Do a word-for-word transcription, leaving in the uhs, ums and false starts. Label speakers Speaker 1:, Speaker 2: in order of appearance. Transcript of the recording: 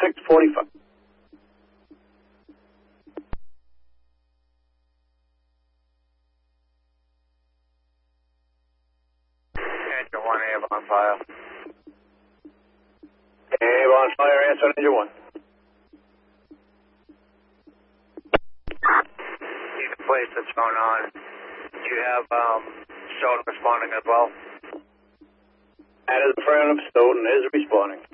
Speaker 1: six forty-five.
Speaker 2: Engine one, Avon fire.
Speaker 1: Avon fire, answer engine one.
Speaker 2: See the place that's going on. Do you have um, Stoughton responding as well?
Speaker 1: That is affirmative. Stoughton is responding.